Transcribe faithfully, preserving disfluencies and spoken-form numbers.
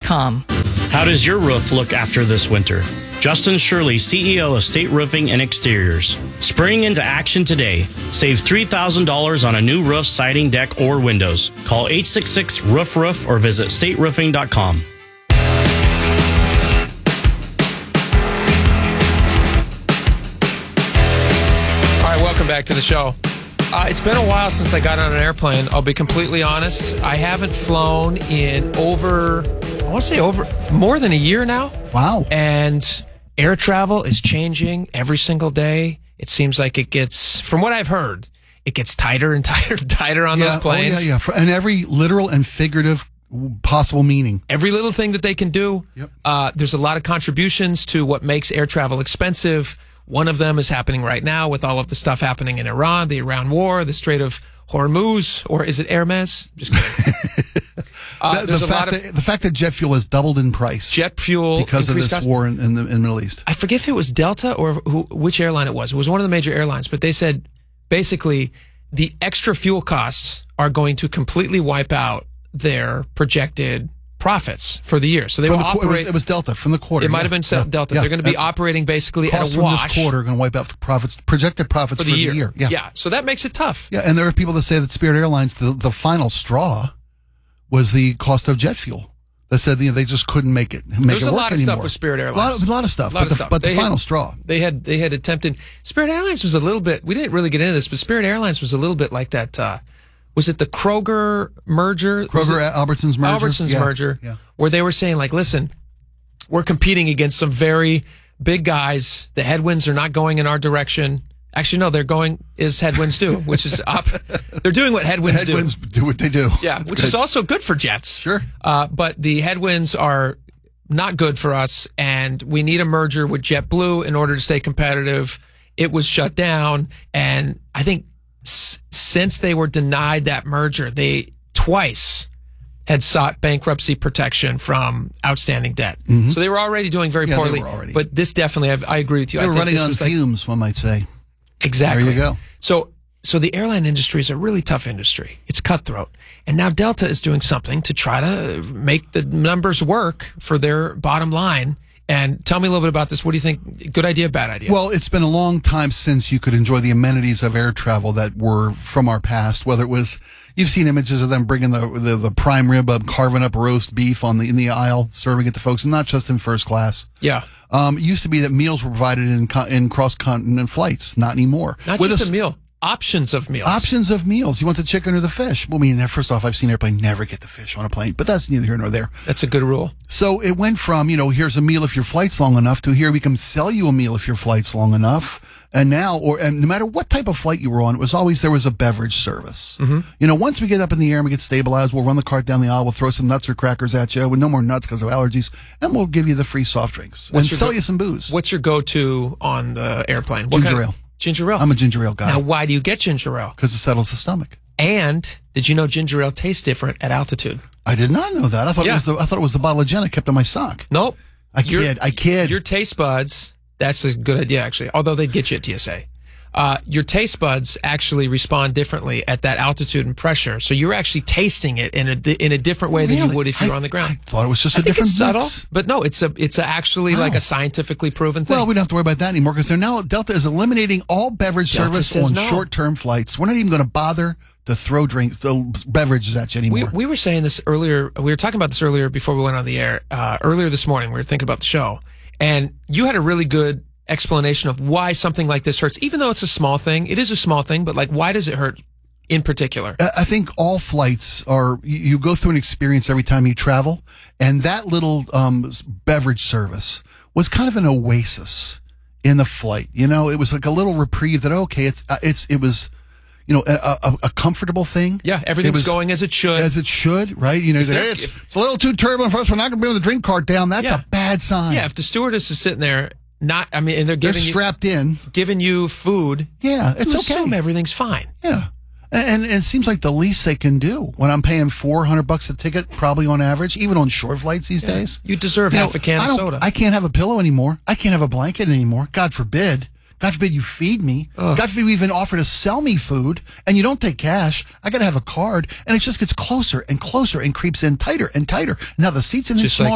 com. How does your roof look after this winter? Justin Shirley, C E O of State Roofing and Exteriors. Spring into action today. Save three thousand dollars on a new roof, siding, deck, or windows. Call eight six six, roof roof or visit state roofing dot com. All right, welcome back to the show. Uh, it's been a while since I got on an airplane. I'll be completely honest. I haven't flown in over, I want to say over, more than a year now. Wow. And air travel is changing every single day. It seems like it gets, from what I've heard, it gets tighter and tighter and tighter on yeah, those planes. Oh, yeah, yeah. For, and every literal and figurative possible meaning. Every little thing that they can do. Yep. Uh, there's a lot of contributions to what makes air travel expensive. One of them is happening right now with all of the stuff happening in Iran, the Iran war, the Strait of Hormuz, or is it Hermes? Just kidding. uh, the, there's the, a fact lot of that, the fact that jet fuel has doubled in price. Jet fuel because of this cost. war in, in, the, in the Middle East. I forget if it was Delta or who, which airline it was. It was one of the major airlines, but they said basically the extra fuel costs are going to completely wipe out their projected profits for the year. So they will the, operate. It was, it was Delta from the quarter. It might yeah, have been yeah, Delta. yeah, They're going to be yeah. operating basically Costs at a wash. from this quarter are going to wipe out the profits, projected profits for the, for year. the year. Yeah. yeah. So that makes it tough. Yeah, and there are people that say that Spirit Airlines, the, the final straw was the cost of jet fuel. They said, you know, they just couldn't make it make There's it a work lot of anymore. stuff with Spirit Airlines. A lot, of, a lot of stuff. A lot but of the, stuff. But the They final had, straw. They had they had attempted. Spirit Airlines was a little bit. We didn't really get into this, but Spirit Airlines was a little bit like that. Uh, was it the Kroger merger? Kroger Albertsons merger. Albertsons yeah. merger, yeah. where they were saying like, listen, we're competing against some very big guys. The headwinds are not going in our direction. Actually, no, they're going as headwinds do, which is up. They're doing what headwinds, The headwinds do. do what they do. Yeah, It's which good. is also good for jets. Sure. Uh, but the headwinds are not good for us, and we need a merger with JetBlue in order to stay competitive. It was shut down, and I think s- since they were denied that merger, they twice had sought bankruptcy protection from outstanding debt. Mm-hmm. So they were already doing very Yeah, they poorly. were already. But this definitely, I've, I agree with you. They I were think running this on was like- fumes, one might say. Exactly. There you go. So, so the airline industry is a really tough industry. It's cutthroat. And now Delta is doing something to try to make the numbers work for their bottom line. And tell me a little bit about this. What do you think? Good idea, bad idea? Well, it's been a long time since you could enjoy the amenities of air travel that were from our past, whether it was, you've seen images of them bringing the, the, the prime rib up, carving up roast beef on the, in the aisle, serving it to folks, and not just in first class. Yeah. Um, it used to be that meals were provided in con- in cross-continent flights. Not anymore. Not With just us- a meal. Options of meals. Options of meals. You want the chicken or the fish? Well, I mean, first off, I've seen airplane never get the fish on a plane, but that's neither here nor there. That's a good rule. So it went from, you know, here's a meal if your flight's long enough to here we can sell you a meal if your flight's long enough. And now, or and no matter what type of flight you were on, it was always there was a beverage service. Mm-hmm. You know, once we get up in the air and we get stabilized, we'll run the cart down the aisle, we'll throw some nuts or crackers at you, with no more nuts because of allergies, and we'll give you the free soft drinks What's and your sell go- you some booze. What's your go-to on the airplane? What Ginger kind ale. Of, ginger ale. I'm a ginger ale guy Now, why do you get ginger ale? because it settles the stomach. And did you know ginger ale tastes different at altitude? I did not know that. I thought Yeah. it was the I thought it was the bottle of gin I kept on my sock. Nope. I Your- kid. I kid. Your taste buds, that's a good idea, actually, although they'd get you at T S A. Uh, your taste buds actually respond differently at that altitude and pressure. So you're actually tasting it in a, in a different way than Really? you would if you were I- on the ground. I thought it was just I a think different it's subtle, mix. but no, it's a it's a actually Wow. like a scientifically proven thing. Well, we don't have to worry about that anymore because they're now Delta is eliminating all beverage Delta service says on no. short-term flights. We're not even going to bother to throw drinks, throw beverages at you we anymore. we were saying this earlier. We were talking about this earlier before we went on the air. Uh, earlier this morning, we were thinking about the show, and you had a really good explanation of why something like this hurts, even though it's a small thing. It is a small thing, but like, why does it hurt in particular? I I think all flights are, you, you go through an experience every time you travel, and that little um, beverage service was kind of an oasis in the flight. You know, it was like a little reprieve that, okay, it's, uh, it's, it was, you know, a, a, a comfortable thing. Yeah, everything's It was- going as it should. As it should, right? You know, If hey, they're- it's, if- it's a little too turbulent for us. We're not going to be able to drink cart down. That's Yeah. a bad sign. Yeah, if the stewardess is sitting there, not, I mean, and they're They're giving you, strapped in. giving you food, Yeah, it's you okay. assume everything's fine. Yeah. And, and it seems like the least they can do when I'm paying four hundred bucks a ticket, probably on average, even on short flights these days. You deserve You half know, a can I of don't- soda. I can't have a pillow anymore. I can't have a blanket anymore. God forbid. God forbid you feed me. Ugh. God forbid you even offer to sell me food and you don't take cash. I got to have a card and it just gets closer and closer and creeps in tighter and tighter. Now the seats in Just like smaller.